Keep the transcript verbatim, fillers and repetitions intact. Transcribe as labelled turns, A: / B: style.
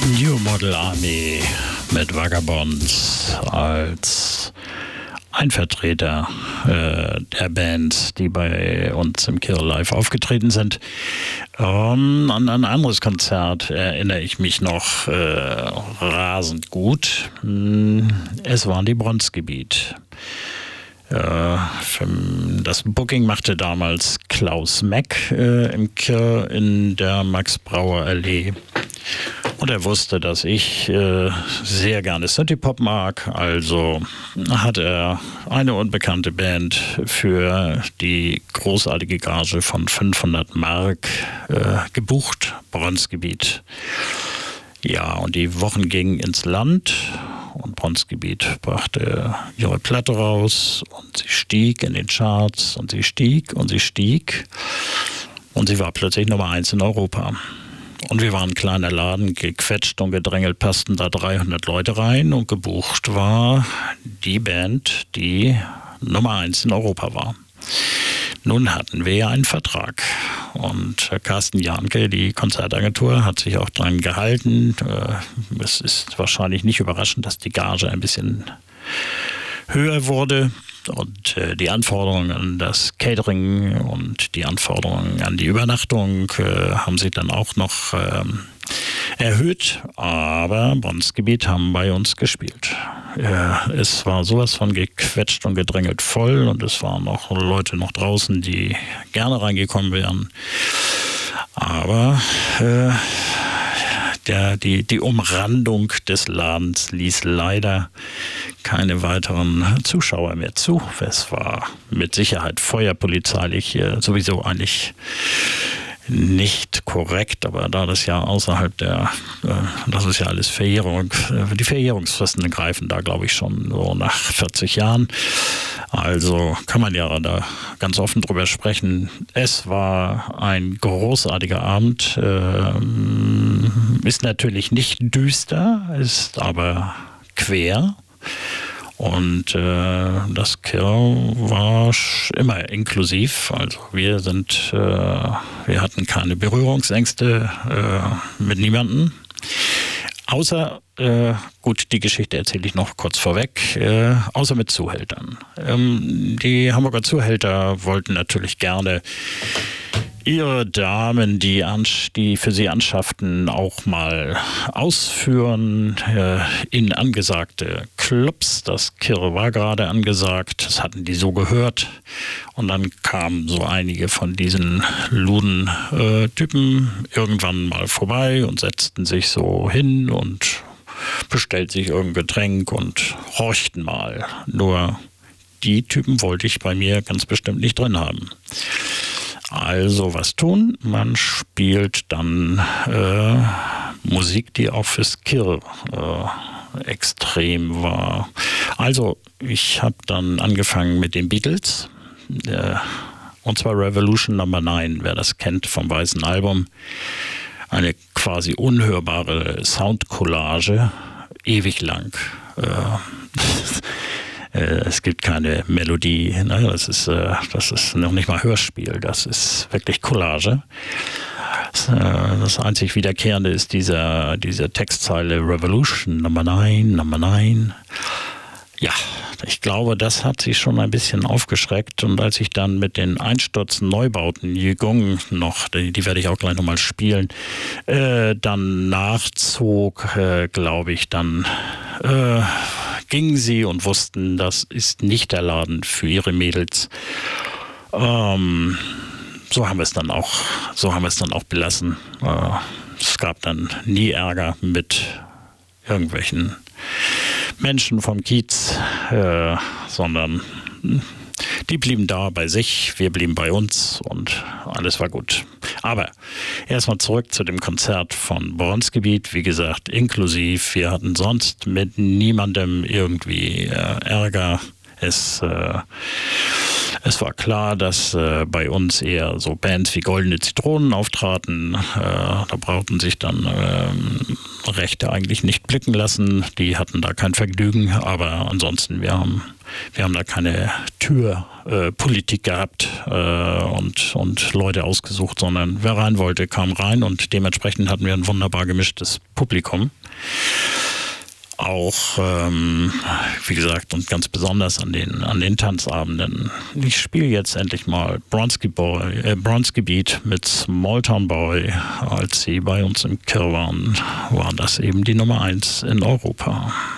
A: New Model Army mit Vagabonds als ein Vertreter äh, der Bands, die bei uns im Kill Live aufgetreten sind. Um, an ein anderes Konzert erinnere ich mich noch äh, rasend gut. Es war die Bronzgebiet. Äh, das Booking machte damals Klaus Meck äh, im Kill in der Max-Brauer-Allee. Und er wusste, dass ich äh, sehr gerne Synthie-Pop mag, also hat er eine unbekannte Band für die großartige Gage von fünfhundert Mark äh, gebucht, Bronzgebiet. Ja, und die Wochen gingen ins Land und Bronzgebiet brachte ihre Platte raus und sie stieg in den Charts und sie stieg und sie stieg und sie war plötzlich Nummer eins in Europa. Und wir waren ein kleiner Laden, gequetscht und gedrängelt, passten da dreihundert Leute rein und gebucht war die Band, die Nummer eins in Europa war. Nun hatten wir ja einen Vertrag und Carsten Jahnke, die Konzertagentur, hat sich auch dran gehalten. Es ist wahrscheinlich nicht überraschend, dass die Gage ein bisschen höher wurde. Und äh, die Anforderungen an das Catering und die Anforderungen an die Übernachtung äh, haben sich dann auch noch ähm, erhöht. Aber Bronzgebiet haben bei uns gespielt. Äh, es war sowas von gequetscht und gedrängelt voll und es waren auch Leute noch draußen, die gerne reingekommen wären. Aber äh, Der, die, die Umrandung des Ladens ließ leider keine weiteren Zuschauer mehr zu. Es war mit Sicherheit feuerpolizeilich äh, sowieso eigentlich nicht korrekt, aber da das ja außerhalb der, äh, das ist ja alles Verjährung, äh, die Verjährungsfristen greifen da, glaube ich, schon so nach vierzig Jahren. Also kann man ja da ganz offen drüber sprechen. Es war ein großartiger Abend, äh, ist natürlich nicht düster, ist aber quer. Und äh, das Kill war immer inklusiv. Also wir sind, äh, wir hatten keine Berührungsängste äh, mit niemandem. Außer, äh, gut, die Geschichte erzähle ich noch kurz vorweg, äh, außer mit Zuhältern. Ähm, die Hamburger Zuhälter wollten natürlich gerne ihre Damen, die, die für sie anschafften, auch mal ausführen äh, in angesagte Clubs. Das Kill war gerade angesagt, das hatten die so gehört. Und dann kamen so einige von diesen luden äh, Typen irgendwann mal vorbei und setzten sich so hin und bestellten sich irgendein Getränk und horchten mal. Nur die Typen wollte ich bei mir ganz bestimmt nicht drin haben. Also was tun? Man spielt dann äh, Musik, die auch fürs Kill äh, extrem war. Also ich habe dann angefangen mit den Beatles, äh, und zwar Revolution Number neun, wer das kennt vom Weißen Album. Eine quasi unhörbare Soundcollage, ewig lang. Äh, Es gibt keine Melodie, ne? das, ist, das ist noch nicht mal Hörspiel, das ist wirklich Collage. Das einzig Wiederkehrende ist dieser, diese Textzeile Revolution Number neun, Number neun. Ja, ich glaube, das hat sich schon ein bisschen aufgeschreckt. Und als ich dann mit den einstürzenden Neubauten Yigong noch, die, die werde ich auch gleich nochmal spielen, äh, dann nachzog, äh, glaube ich, dann äh, gingen sie und wussten, das ist nicht der Laden für ihre Mädels. Ähm, so haben wir es dann auch, so haben wir es dann auch belassen. Äh, es gab dann nie Ärger mit irgendwelchen Menschen vom Kiez, äh, sondern die blieben da bei sich, wir blieben bei uns und alles war gut. Aber erstmal zurück zu dem Konzert von Bronzgebiet, wie gesagt, inklusiv. Wir hatten sonst mit niemandem irgendwie äh, Ärger. Es, äh, es war klar, dass äh, bei uns eher so Bands wie Goldene Zitronen auftraten. Äh, da brauchten sich dann äh, Rechte eigentlich nicht blicken lassen. Die hatten da kein Vergnügen, aber ansonsten, wir haben, wir haben da keine Türpolitik äh, gehabt äh, und, und Leute ausgesucht, sondern wer rein wollte, kam rein und dementsprechend hatten wir ein wunderbar gemischtes Publikum. Auch, ähm, wie gesagt, und ganz besonders an den, an den Tanzabenden. Ich spiele jetzt endlich mal Bronski Boy, äh, Bronski Beat mit Small Town Boy. Als sie bei uns im Kirr waren, war das eben die Nummer eins in Europa.